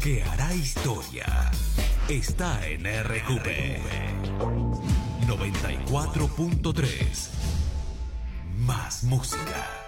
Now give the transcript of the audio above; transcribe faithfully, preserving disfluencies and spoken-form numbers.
que hará historia está en R Q P noventa y cuatro punto tres. Más música.